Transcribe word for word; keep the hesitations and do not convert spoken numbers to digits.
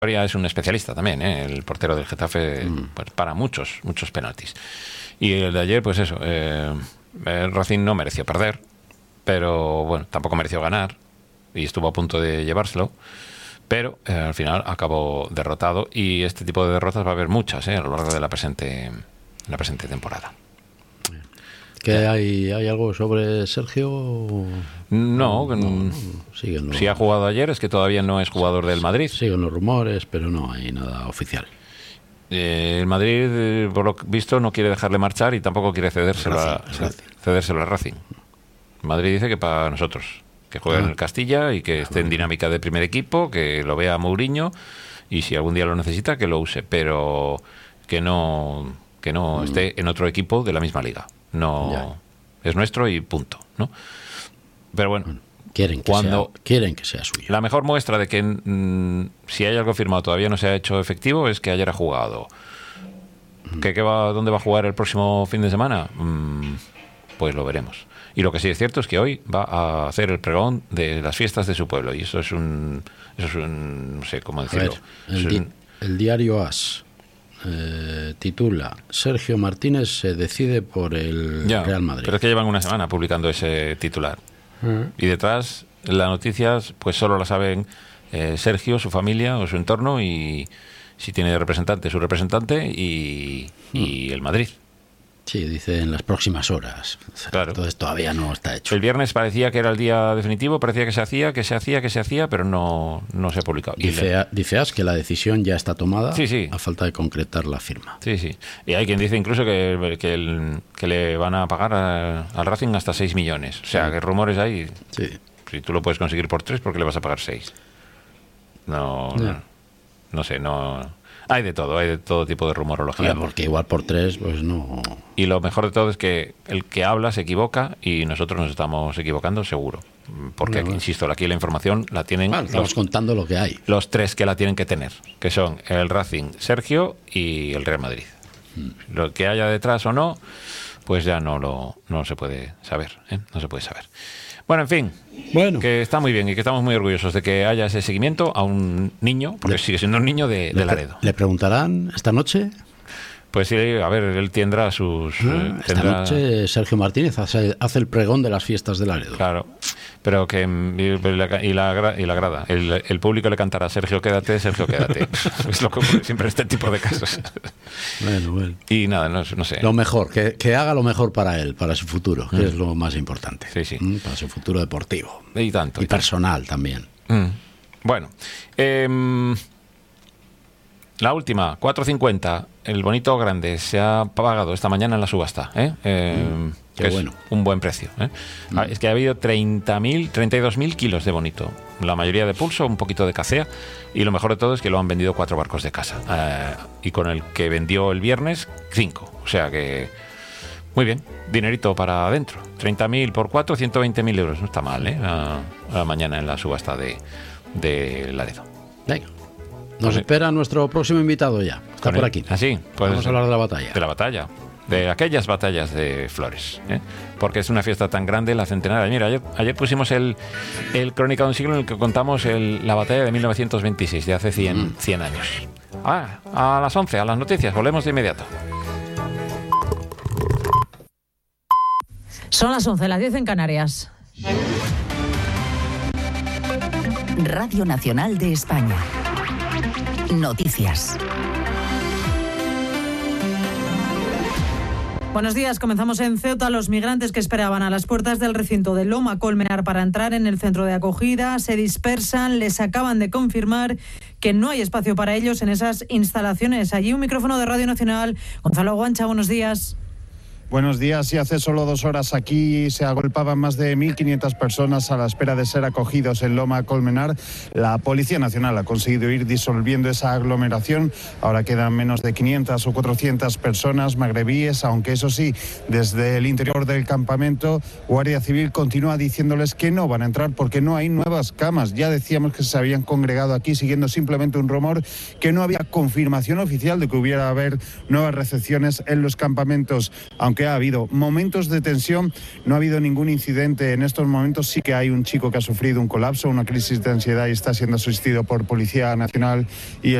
es un especialista también, ¿eh? El portero del Getafe, mm. pues, para muchos, muchos penaltis. Y el de ayer, pues eso, eh, el Racing no mereció perder, pero bueno, tampoco mereció ganar y estuvo a punto de llevárselo, pero eh, al final acabó derrotado, y este tipo de derrotas va a haber muchas, ¿eh? A lo largo de la presente, la presente temporada. ¿Qué hay, hay algo sobre Sergio? No, no, no siguen los... si ha jugado ayer es que todavía no es jugador del Madrid. Siguen los rumores, pero no hay nada oficial. Eh, el Madrid, por lo visto, no quiere dejarle marchar y tampoco quiere cedérselo, Racing, a, Racing. cedérselo a Racing. Madrid dice que para nosotros, que juegue ah. en el Castilla y que esté en dinámica de primer equipo, que lo vea Mourinho, y si algún día lo necesita, que lo use, pero que no, que no mm. esté en otro equipo de la misma liga. No, ya. Es nuestro y punto, ¿no? Pero bueno, bueno quieren, que cuando sea, quieren que sea suyo. La mejor muestra de que mmm, si hay algo firmado todavía no se ha hecho efectivo es que ayer ha jugado. Mm. ¿Qué, qué va, ¿Dónde va a jugar el próximo fin de semana? Mm, pues lo veremos. Y lo que sí es cierto es que hoy va a hacer el pregón de las fiestas de su pueblo, y eso es un, eso es un no sé cómo decirlo. A ver, el, di- un... el diario AS Eh, titula Sergio Martínez se decide por el ya, Real Madrid. Pero es que llevan una semana publicando ese titular. Uh-huh. Y detrás las noticias pues solo las saben eh, Sergio, su familia o su entorno, y si tiene representante, su representante, y, uh-huh. y el Madrid. Sí, dice en las próximas horas. Claro. Entonces todavía no está hecho. El viernes parecía que era el día definitivo, parecía que se hacía, que se hacía, que se hacía, pero no, no se ha publicado. Dice, le... dice As que la decisión ya está tomada, sí, sí. a falta de concretar la firma. Sí, sí. Y hay quien dice incluso que, que, el, que le van a pagar a, al Racing hasta seis millones. O sea, sí. que rumores hay. Sí. Si tú lo puedes conseguir por tres, ¿por qué le vas a pagar seis? No, no, no sé, no... Hay de todo, hay de todo tipo de rumorología. Oye, porque igual por tres, pues no... Y lo mejor de todo es que el que habla se equivoca, y nosotros nos estamos equivocando seguro. Porque, bueno, aquí, insisto, aquí la información la tienen... Bueno, estamos los, contando lo que hay. Los tres que la tienen que tener, que son el Racing, Sergio y el Real Madrid. Hmm. Lo que haya detrás o no, pues ya no lo no se puede saber, ¿eh? No se puede saber. Bueno, en fin, bueno. que está muy bien y que estamos muy orgullosos de que haya ese seguimiento a un niño, porque le, sigue siendo un niño de, de Laredo. ¿Le preguntarán esta noche? Pues sí, a ver, él tendrá sus... Ah, eh, esta tendrá... noche Sergio Martínez hace, hace el pregón de las fiestas de Laredo. Claro, pero que... Y la, y la, y la grada. El, el público le cantará Sergio, quédate, Sergio, quédate. Es lo que ocurre siempre en este tipo de casos. Bueno, bueno. Y nada, no, no sé. Lo mejor, que, que haga lo mejor para él, para su futuro, que mm. es lo más importante. Sí, sí. Mm, para su futuro deportivo. Y tanto. Y, y personal tanto. también. Mm. Bueno, eh, la última, cuatro cincuenta, el bonito grande, se ha pagado esta mañana en la subasta, ¿eh? Eh, mm, qué que bueno. Es un buen precio, ¿eh? Mm. Es que ha habido treinta mil, treinta y dos mil kilos de bonito, la mayoría de pulso, un poquito de cacea, y lo mejor de todo es que lo han vendido cuatro barcos de casa, eh, y con el que vendió el viernes, cinco, o sea que muy bien, dinerito para adentro, treinta mil por cuatro, ciento veinte mil euros, no está mal, ¿eh? A, a mañana en la subasta de, de Laredo. Venga. Nos espera nuestro próximo invitado ya. Está por él. aquí. Así, pues vamos a hablar de la batalla. De la batalla. De aquellas batallas de Flores. ¿eh? Porque es una fiesta tan grande, la centenaria. Mira, ayer, ayer pusimos el, el Crónica de un siglo en el que contamos el, la batalla de mil novecientos veintiséis, de hace cien, mm. cien años. Ah, a las once, a las noticias. Volvemos de inmediato. Son las once, las diez en Canarias. Radio Nacional de España. Noticias. Buenos días, comenzamos en Ceuta. Los migrantes que esperaban a las puertas del recinto de Loma Colmenar para entrar en el centro de acogida se dispersan. Les acaban de confirmar que no hay espacio para ellos en esas instalaciones. Allí un micrófono de Radio Nacional. Gonzalo Guancha, buenos días. Buenos días. Y hace solo dos horas aquí se agolpaban más de mil quinientas personas a la espera de ser acogidos en Loma Colmenar. La Policía Nacional ha conseguido ir disolviendo esa aglomeración. Ahora quedan menos de quinientas o cuatrocientas personas magrebíes, aunque eso sí, desde el interior del campamento, Guardia Civil continúa diciéndoles que no van a entrar porque no hay nuevas camas. Ya decíamos que se habían congregado aquí siguiendo simplemente un rumor, que no había confirmación oficial de que hubiera haber nuevas recepciones en los campamentos, aunque porque ha habido momentos de tensión, no ha habido ningún incidente en estos momentos. Sí que hay un chico que ha sufrido un colapso, una crisis de ansiedad y está siendo asistido por Policía Nacional y